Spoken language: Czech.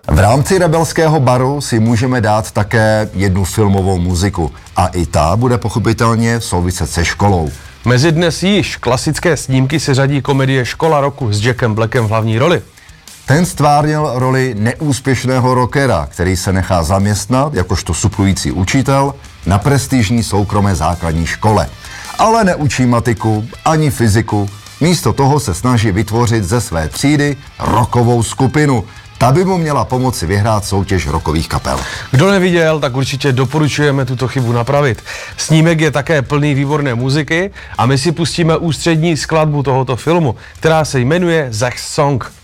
V rámci Rebelského baru si můžeme dát také jednu filmovou muziku a i ta bude pochopitelně souviset se školou. Mezi dnes již klasické snímky se řadí komedie Škola roku s Jackem Blackem v hlavní roli. Ten stvárnil roli neúspěšného rockera, který se nechá zaměstnat jakožto suplující učitel na prestižní soukromé základní škole. Ale neučí matiku ani fyziku, místo toho se snaží vytvořit ze své třídy rockovou skupinu. Ta by mu měla pomoci vyhrát soutěž rockových kapel. Kdo neviděl, tak určitě doporučujeme tuto chybu napravit. Snímek je také plný výborné muziky a my si pustíme ústřední skladbu tohoto filmu, která se jmenuje Zach's Song.